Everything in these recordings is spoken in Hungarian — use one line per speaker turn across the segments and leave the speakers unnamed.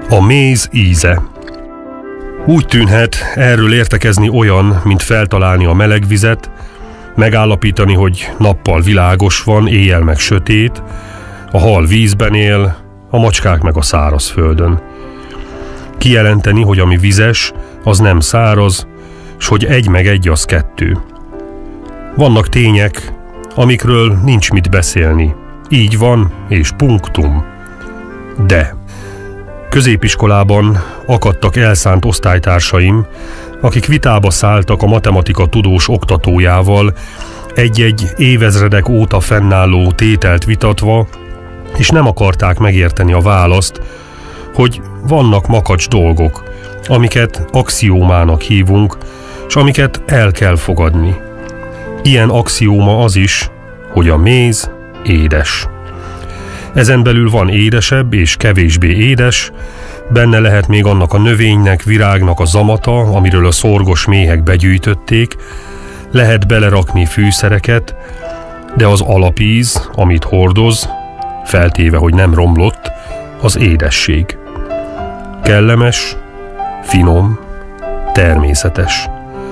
A méz íze. Úgy tűnhet, erről értekezni olyan, mint feltalálni a meleg vizet, megállapítani, hogy nappal világos van, éjjel meg sötét, a hal vízben él, a macskák meg a szárazföldön. Kijelenteni, hogy ami vizes, az nem száraz, s hogy 1 meg 1 az 2. Vannak tények, amikről nincs mit beszélni. Így van, és punktum. De középiskolában akadtak elszánt osztálytársaim, akik vitába szálltak a matematika tudós oktatójával, egy-egy évezredek óta fennálló tételt vitatva, és nem akarták megérteni a választ, hogy vannak makacs dolgok, amiket axiómának hívunk, s amiket el kell fogadni. Ilyen axióma az is, hogy a méz édes. Ezen belül van édesebb és kevésbé édes, benne lehet még annak a növénynek, virágnak a zamata, amiről a szorgos méhek begyűjtötték, lehet belerakni fűszereket, de az alapíz, amit hordoz, feltéve, hogy nem romlott, az édesség. Kellemes, finom, természetes.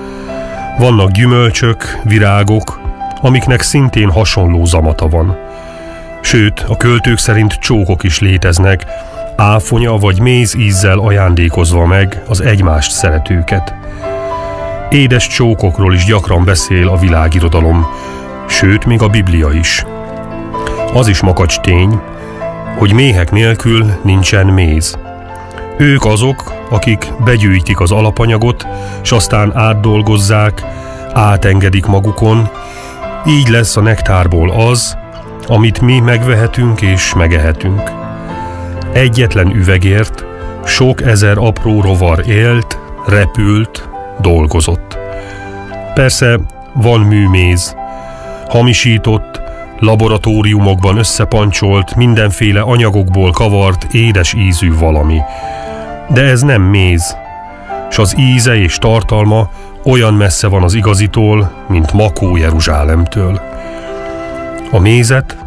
Vannak gyümölcsök, virágok, amiknek szintén hasonló zamata van. Sőt, a költők szerint csókok is léteznek, áfonya vagy méz ízzel ajándékozva meg az egymást szeretőket. Édes csókokról is gyakran beszél a világirodalom, sőt, még a Biblia is. Az is makacs tény, hogy méhek nélkül nincsen méz. Ők azok, akik begyűjtik az alapanyagot, s aztán átdolgozzák, átengedik magukon, így lesz a nektárból az, amit mi megvehetünk és megehetünk. Egyetlen üvegért sok ezer apró rovar élt, repült, dolgozott. Persze van műméz, hamisított, laboratóriumokban összepancsolt, mindenféle anyagokból kavart, édes ízű valami. De ez nem méz, s az íze és tartalma olyan messze van az igazitól, mint Makó Jeruzsálemtől. A mézet